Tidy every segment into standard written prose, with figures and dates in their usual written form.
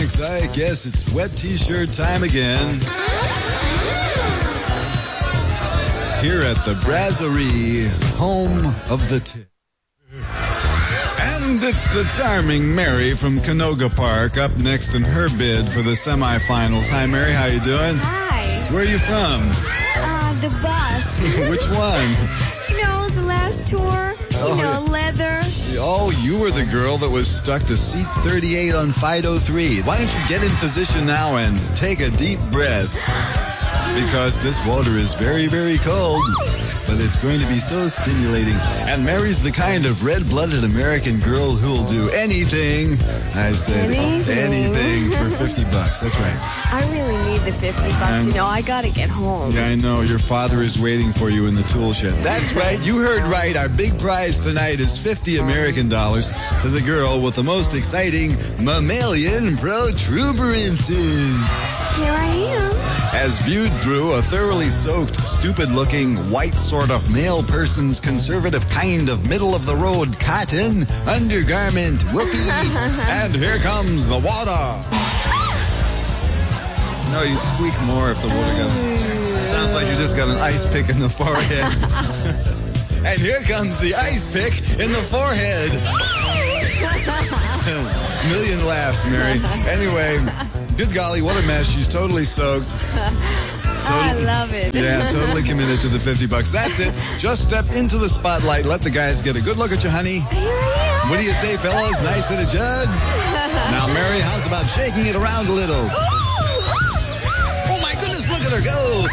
Thanks, Ike. Yes, it's wet t-shirt time again. Here at the Brasserie, home of the tip. And it's the charming Mary from Canoga Park up next in her bid for the semifinals. Hi, Mary. How you doing? Hi. Where are you from? The bus. Which one? The last tour. Leather. Oh, you were the girl that was stuck to seat 38 on Fido 3. Why don't you get in position now and take a deep breath? Because this water is very, very cold. But it's going to be so stimulating. And Mary's the kind of red-blooded American girl who'll do anything. I said anything for $50. That's right. I really need the $50. I gotta get home. Yeah, I know. Your father is waiting for you in the tool shed. That's right. You heard right. Our big prize tonight is $50 American to the girl with the most exciting mammalian protuberances. Here I am. As viewed through a thoroughly soaked, stupid-looking, white sort of male person's conservative kind of middle-of-the-road cotton undergarment. Whoopee! And here comes the water. No, you'd squeak more if the water got... Sounds like you just got an ice pick in the forehead. And here comes the ice pick in the forehead. Million laughs, Mary. Anyway... Good golly, what a mess. She's totally soaked. I love it. Yeah, totally committed to the $50. That's it. Just step into the spotlight. Let the guys get a good look at you, honey. Here I am. What do you say, fellas? Nice set of jugs? Now, Mary, how's about shaking it around a little? Oh, my goodness, look at her go.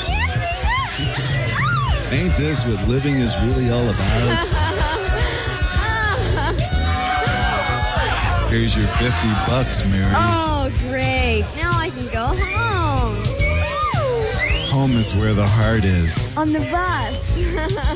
Ain't this what living is really all about? Here's your $50, Mary. Oh, great. Now I can go home. Home is where the heart is. On the bus.